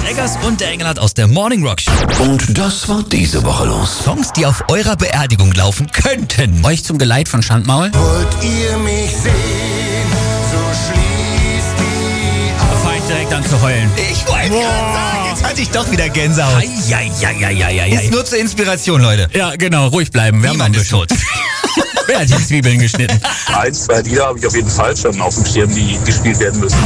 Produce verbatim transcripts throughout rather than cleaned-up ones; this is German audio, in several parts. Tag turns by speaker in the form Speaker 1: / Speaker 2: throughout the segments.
Speaker 1: Eggers und der Engelhardt aus der Morning Rock Show.
Speaker 2: Und das war diese Woche los.
Speaker 1: Songs, die auf eurer Beerdigung laufen könnten.
Speaker 3: Euch zum Geleit von Schandmaul.
Speaker 4: Wollt ihr mich sehen, so schließt die Augen.
Speaker 1: Feind direkt an zu heulen. Ich wollte gerade sagen, jetzt hatte ich doch wieder Gänsehaut.
Speaker 3: Eieieiei.
Speaker 1: Ist nur zur Inspiration, Leute.
Speaker 3: Ja, genau, ruhig bleiben. Wir
Speaker 1: Niemand
Speaker 3: haben
Speaker 1: ist tot. Wer hat die Zwiebeln geschnitten?
Speaker 5: Ein, zwei Lieder habe ich auf jeden Fall schon auf dem Schirm, die gespielt werden müssen.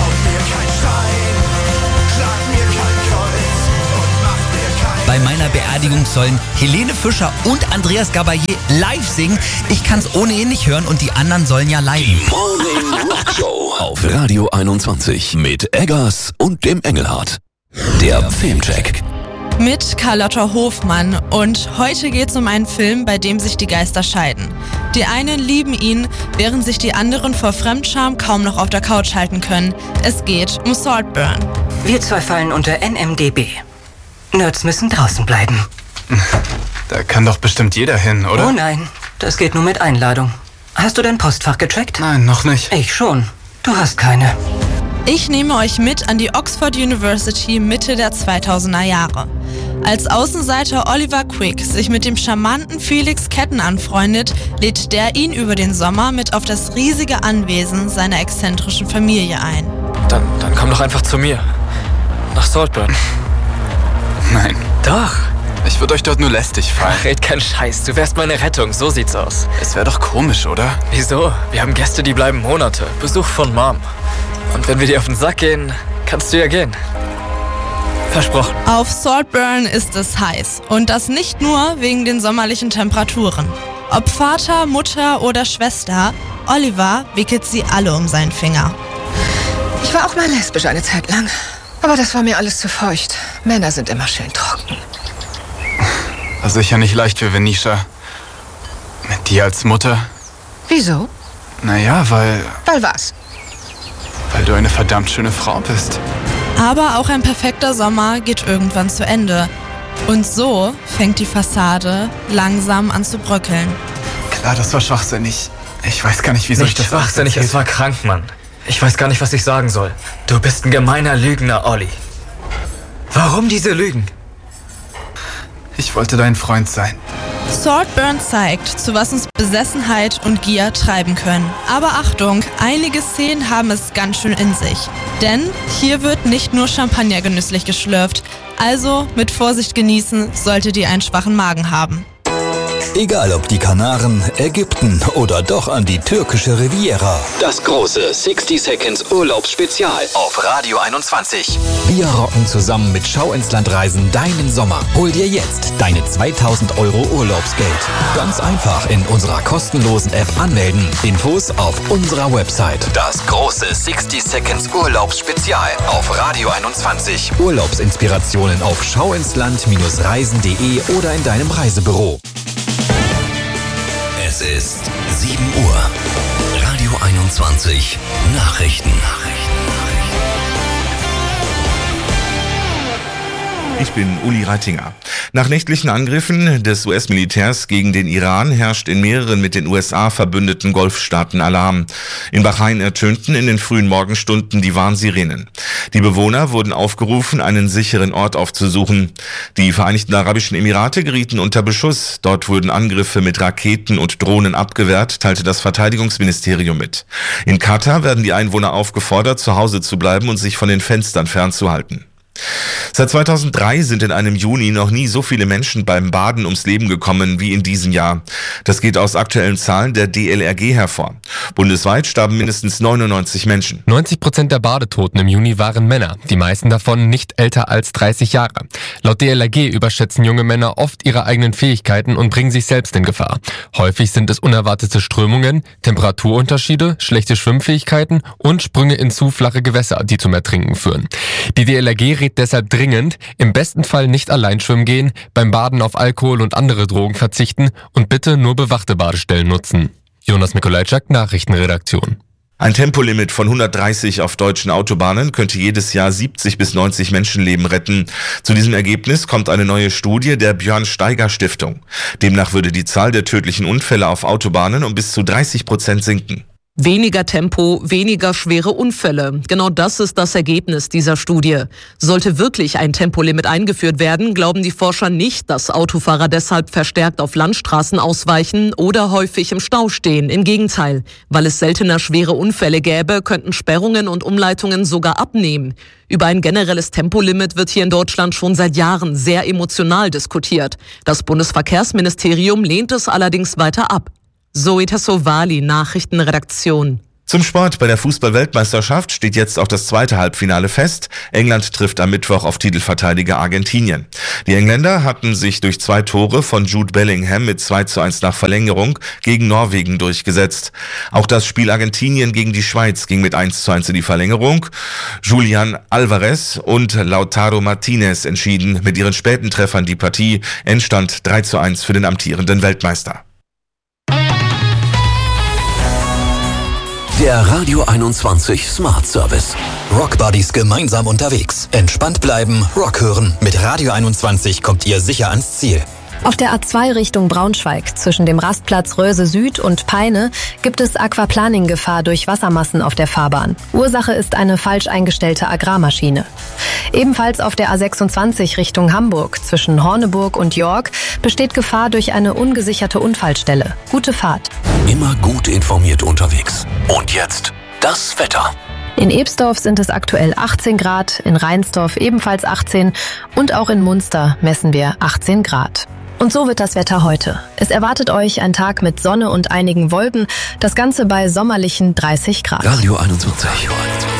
Speaker 1: Bei meiner Beerdigung sollen Helene Fischer und Andreas Gabalier live singen. Ich kann es ohnehin nicht hören und die anderen sollen ja leiden.
Speaker 2: Morning Rock Show auf Radio einundzwanzig mit Eggers und dem Engelhardt. Der Filmcheck.
Speaker 6: Mit Carlotta Hofmann und heute geht's um einen Film, bei dem sich die Geister scheiden. Die einen lieben ihn, während sich die anderen vor Fremdscham kaum noch auf der Couch halten können. Es geht um Saltburn.
Speaker 7: Wir zwei fallen unter N M D B. Nerds müssen draußen bleiben.
Speaker 8: Da kann doch bestimmt jeder hin, oder?
Speaker 7: Oh nein, das geht nur mit Einladung. Hast du dein Postfach gecheckt?
Speaker 8: Nein, noch nicht.
Speaker 7: Ich schon. Du hast keine.
Speaker 6: Ich nehme euch mit an die Oxford University Mitte der zweitausender Jahre. Als Außenseiter Oliver Quick sich mit dem charmanten Felix Ketten anfreundet, lädt der ihn über den Sommer mit auf das riesige Anwesen seiner exzentrischen Familie ein.
Speaker 9: Dann, dann komm doch einfach zu mir. Nach Saltburn.
Speaker 8: Nein.
Speaker 9: Doch.
Speaker 8: Ich würde euch dort nur lästig fallen.
Speaker 9: Ach, red kein Scheiß. Du wärst meine Rettung. So sieht's aus.
Speaker 8: Es wäre doch komisch, oder?
Speaker 9: Wieso? Wir haben Gäste, die bleiben Monate. Besuch von Mom. Und wenn wir dir auf den Sack gehen, kannst du ja gehen. Versprochen.
Speaker 6: Auf Saltburn ist es heiß. Und das nicht nur wegen den sommerlichen Temperaturen. Ob Vater, Mutter oder Schwester, Oliver wickelt sie alle um seinen Finger.
Speaker 10: Ich war auch mal lesbisch eine Zeit lang. Aber das war mir alles zu feucht. Männer sind immer schön trocken.
Speaker 8: War sicher nicht leicht für Venetia. Mit dir als Mutter?
Speaker 10: Wieso?
Speaker 8: Naja, weil...
Speaker 10: Weil was?
Speaker 8: Weil du eine verdammt schöne Frau bist.
Speaker 6: Aber auch ein perfekter Sommer geht irgendwann zu Ende. Und so fängt die Fassade langsam an zu bröckeln.
Speaker 8: Klar, das war schwachsinnig. Ich weiß gar nicht, wieso
Speaker 9: Nicht
Speaker 8: ich das
Speaker 9: schwachsinnig, es war krank, Mann. Ich weiß gar nicht, was ich sagen soll. Du bist ein gemeiner Lügner, Olli. Warum diese Lügen?
Speaker 8: Ich wollte dein Freund sein.
Speaker 6: Saltburn zeigt, zu was uns Besessenheit und Gier treiben können. Aber Achtung, einige Szenen haben es ganz schön in sich. Denn hier wird nicht nur Champagner genüsslich geschlürft. Also mit Vorsicht genießen, solltet ihr einen schwachen Magen haben.
Speaker 2: Egal ob die Kanaren, Ägypten oder doch an die türkische Riviera. Das große sixty Seconds Urlaubsspezial auf Radio einundzwanzig. Wir rocken zusammen mit Schau ins Land Reisen deinen Sommer. Hol dir jetzt deine zweitausend Euro Urlaubsgeld. Ganz einfach in unserer kostenlosen App anmelden. Infos auf unserer Website. Das große sixty Seconds Urlaubsspezial auf Radio einundzwanzig. Urlaubsinspirationen auf schauinsland reisen punkt de oder in deinem Reisebüro. Es ist sieben Uhr. Radio einundzwanzig. Nachrichten.
Speaker 11: Ich bin Uli Reitinger. Nach nächtlichen Angriffen des U S-Militärs gegen den Iran herrscht in mehreren mit den U S A verbündeten Golfstaaten Alarm. In Bahrain ertönten in den frühen Morgenstunden die Warnsirenen. Die Bewohner wurden aufgerufen, einen sicheren Ort aufzusuchen. Die Vereinigten Arabischen Emirate gerieten unter Beschuss. Dort wurden Angriffe mit Raketen und Drohnen abgewehrt, teilte das Verteidigungsministerium mit. In Katar werden die Einwohner aufgefordert, zu Hause zu bleiben und sich von den Fenstern fernzuhalten. Seit zweitausenddrei sind in einem Juni noch nie so viele Menschen beim Baden ums Leben gekommen wie in diesem Jahr. Das geht aus aktuellen Zahlen der D L R G hervor. Bundesweit starben mindestens neunundneunzig Menschen.
Speaker 12: neunzig Prozent der Badetoten im Juni waren Männer, die meisten davon nicht älter als dreißig Jahre. Laut D L R G überschätzen junge Männer oft ihre eigenen Fähigkeiten und bringen sich selbst in Gefahr. Häufig sind es unerwartete Strömungen, Temperaturunterschiede, schlechte Schwimmfähigkeiten und Sprünge in zu flache Gewässer, die zum Ertrinken führen. Die D L R G rät deshalb dringend, im besten Fall nicht allein schwimmen gehen, beim Baden auf Alkohol und andere Drogen verzichten und bitte nur bewachte Badestellen nutzen. Jonas Mikolajczak, Nachrichtenredaktion.
Speaker 11: Ein Tempolimit von hundertdreißig auf deutschen Autobahnen könnte jedes Jahr siebzig bis neunzig Menschenleben retten. Zu diesem Ergebnis kommt eine neue Studie der Björn Steiger Stiftung. Demnach würde die Zahl der tödlichen Unfälle auf Autobahnen um bis zu dreißig Prozent sinken.
Speaker 13: Weniger Tempo, weniger schwere Unfälle. Genau das ist das Ergebnis dieser Studie. Sollte wirklich ein Tempolimit eingeführt werden, glauben die Forscher nicht, dass Autofahrer deshalb verstärkt auf Landstraßen ausweichen oder häufig im Stau stehen. Im Gegenteil, weil es seltener schwere Unfälle gäbe, könnten Sperrungen und Umleitungen sogar abnehmen. Über ein generelles Tempolimit wird hier in Deutschland schon seit Jahren sehr emotional diskutiert. Das Bundesverkehrsministerium lehnt es allerdings weiter ab. Zoe Tassovali, Nachrichtenredaktion.
Speaker 11: Zum Sport. Bei der Fußball-Weltmeisterschaft steht jetzt auch das zweite Halbfinale fest. England trifft am Mittwoch auf Titelverteidiger Argentinien. Die Engländer hatten sich durch zwei Tore von Jude Bellingham mit zwei zu eins nach Verlängerung gegen Norwegen durchgesetzt. Auch das Spiel Argentinien gegen die Schweiz ging mit eins zu eins in die Verlängerung. Julian Alvarez und Lautaro Martinez entschieden mit ihren späten Treffern die Partie. Endstand drei zu eins für den amtierenden Weltmeister.
Speaker 2: Der Radio einundzwanzig Smart Service. Rock Buddies gemeinsam unterwegs. Entspannt bleiben, Rock hören. Mit Radio einundzwanzig kommt ihr sicher ans Ziel.
Speaker 14: Auf der A zwei Richtung Braunschweig zwischen dem Rastplatz Röse Süd und Peine gibt es Aquaplaning-Gefahr durch Wassermassen auf der Fahrbahn. Ursache ist eine falsch eingestellte Agrarmaschine. Ebenfalls auf der A sechsundzwanzig Richtung Hamburg zwischen Horneburg und York besteht Gefahr durch eine ungesicherte Unfallstelle. Gute Fahrt.
Speaker 2: Immer gut informiert unterwegs. Und jetzt das Wetter.
Speaker 14: In Ebsdorf sind es aktuell achtzehn Grad, in Reinsdorf ebenfalls achtzehn und auch in Munster messen wir achtzehn Grad. Und so wird das Wetter heute. Es erwartet euch ein Tag mit Sonne und einigen Wolken, das Ganze bei sommerlichen dreißig Grad.
Speaker 2: Radio einundzwanzig.